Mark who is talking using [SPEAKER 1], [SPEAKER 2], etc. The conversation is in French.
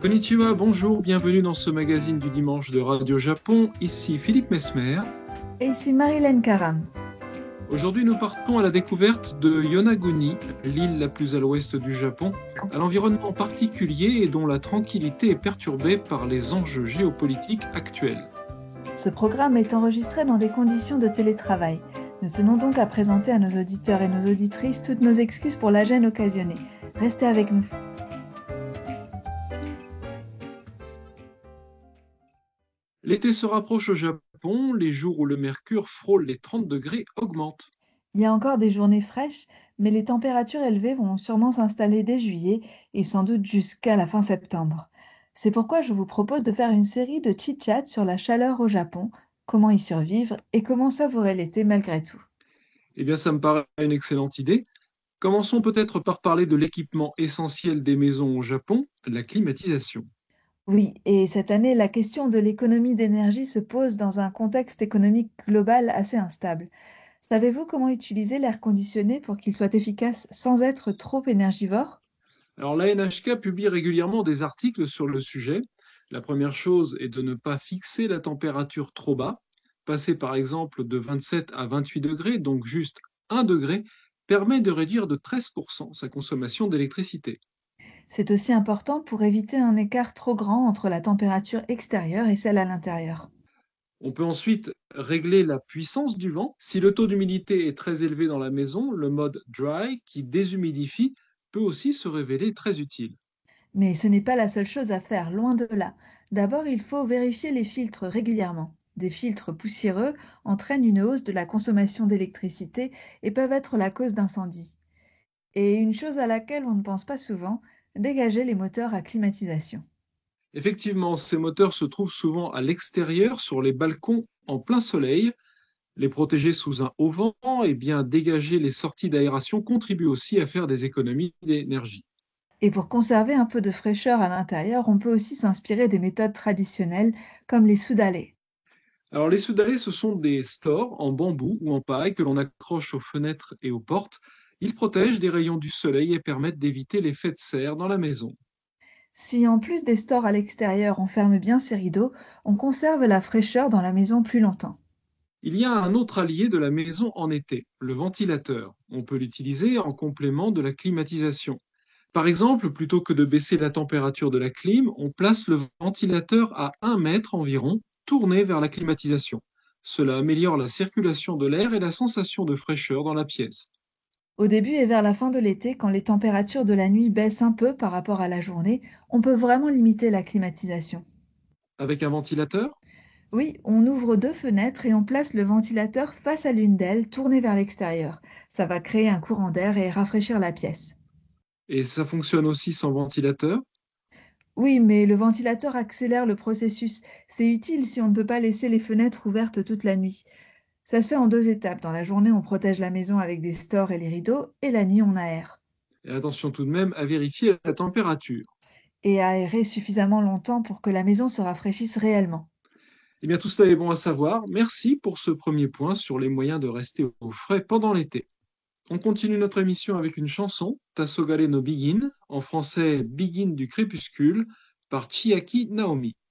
[SPEAKER 1] Konnichiwa, bonjour, bienvenue dans ce magazine du dimanche de Radio Japon. Ici Philippe Mesmer.
[SPEAKER 2] Et ici Marilyn Karam.
[SPEAKER 1] Aujourd'hui, nous partons à la découverte de Yonaguni, l'île la plus à l'ouest du Japon, à l'environnement particulier et dont la tranquillité est perturbée par les enjeux géopolitiques actuels.
[SPEAKER 2] Ce programme est enregistré dans des conditions de télétravail. Nous tenons donc à présenter à nos auditeurs et nos auditrices toutes nos excuses pour la gêne occasionnée. Restez avec nous.
[SPEAKER 1] L'été se rapproche au Japon, les jours où le mercure frôle les 30 degrés augmentent.
[SPEAKER 2] Il y a encore des journées fraîches, mais les températures élevées vont sûrement s'installer dès juillet et sans doute jusqu'à la fin septembre. C'est pourquoi je vous propose de faire une série de chit-chats sur la chaleur au Japon, comment y survivre et comment savourer l'été malgré tout.
[SPEAKER 1] Eh bien, ça me paraît une excellente idée. Commençons peut-être par parler de l'équipement essentiel des maisons au Japon, la climatisation.
[SPEAKER 2] Oui, et cette année, la question de l'économie d'énergie se pose dans un contexte économique global assez instable. Savez-vous comment utiliser l'air conditionné pour qu'il soit efficace sans être trop énergivore?
[SPEAKER 1] Alors, la NHK publie régulièrement des articles sur le sujet. La première chose est de ne pas fixer la température trop bas. Passer par exemple de 27 à 28 degrés, donc juste 1 degré, permet de réduire de 13% sa consommation d'électricité.
[SPEAKER 2] C'est aussi important pour éviter un écart trop grand entre la température extérieure et celle à l'intérieur.
[SPEAKER 1] On peut ensuite régler la puissance du vent. Si le taux d'humidité est très élevé dans la maison, le mode dry, qui déshumidifie, peut aussi se révéler très utile.
[SPEAKER 2] Mais ce n'est pas la seule chose à faire, loin de là. D'abord, il faut vérifier les filtres régulièrement. Des filtres poussiéreux entraînent une hausse de la consommation d'électricité et peuvent être la cause d'incendies. Et une chose à laquelle on ne pense pas souvent, dégager les moteurs à climatisation.
[SPEAKER 1] Effectivement, ces moteurs se trouvent souvent à l'extérieur, sur les balcons en plein soleil. Les protéger sous un haut vent et bien dégager les sorties d'aération contribue aussi à faire des économies d'énergie.
[SPEAKER 2] Et pour conserver un peu de fraîcheur à l'intérieur, on peut aussi s'inspirer des méthodes traditionnelles comme les soudalés.
[SPEAKER 1] Alors les soudalés, ce sont des stores en bambou ou en paille que l'on accroche aux fenêtres et aux portes. Ils protègent des rayons du soleil et permettent d'éviter l'effet de serre dans la maison.
[SPEAKER 2] Si en plus des stores à l'extérieur, on ferme bien ses rideaux, on conserve la fraîcheur dans la maison plus longtemps.
[SPEAKER 1] Il y a un autre allié de la maison en été, le ventilateur. On peut l'utiliser en complément de la climatisation. Par exemple, plutôt que de baisser la température de la clim, on place le ventilateur à 1 mètre environ, tourné vers la climatisation. Cela améliore la circulation de l'air et la sensation de fraîcheur dans la pièce.
[SPEAKER 2] Au début et vers la fin de l'été, quand les températures de la nuit baissent un peu par rapport à la journée, on peut vraiment limiter la climatisation.
[SPEAKER 1] Avec un ventilateur,
[SPEAKER 2] Oui, on ouvre deux fenêtres et on place le ventilateur face à l'une d'elles, tournée vers l'extérieur. Ça va créer un courant d'air et rafraîchir la pièce.
[SPEAKER 1] et ça fonctionne aussi sans ventilateur.
[SPEAKER 2] Oui, mais le ventilateur accélère le processus. C'est utile si on ne peut pas laisser les fenêtres ouvertes toute la nuit. Ça se fait en deux étapes. Dans la journée, on protège la maison avec des stores et les rideaux, et la nuit, on aère.
[SPEAKER 1] Et attention tout de même à vérifier la température.
[SPEAKER 2] Et aérer suffisamment longtemps pour que la maison se rafraîchisse réellement.
[SPEAKER 1] Eh bien, tout cela est bon à savoir. Merci pour ce premier point sur les moyens de rester au frais pendant l'été. On continue notre émission avec une chanson, Tassogare no Begin, en français Begin du crépuscule, par Chiaki Naomi.